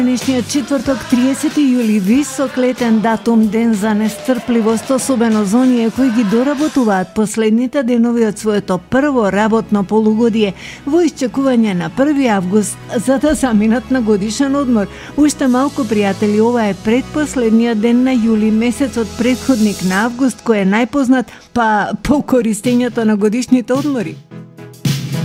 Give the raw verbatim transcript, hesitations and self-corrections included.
Денешниот четврток, триесети јули, висок летен датум, ден за нестрпливост, особено за оние кои ги доработуваат последните денови од своето прво работно полугодие во исчекување на први август за да заминат на годишен одмор. Уште малку, пријатели, ова е предпоследниот ден на јули, месецот претходник на август, кој е најпознат па по користењето на годишните одмори.